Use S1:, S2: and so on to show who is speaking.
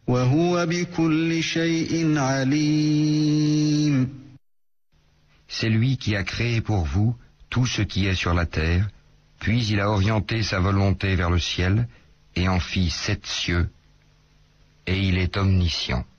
S1: وهو بكل شيء عليم.
S2: C'est lui qui a créé pour vous tout ce qui est sur la terre, puis il a orienté sa volonté vers le ciel et en fit 7 cieux, et il est omniscient.